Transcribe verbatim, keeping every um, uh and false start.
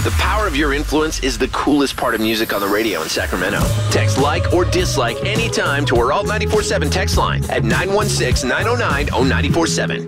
The power of your influence is the coolest part of music on the radio in Sacramento. Text like or dislike anytime to our Alt nine four seven text line at nine one six, nine oh nine, oh nine four seven.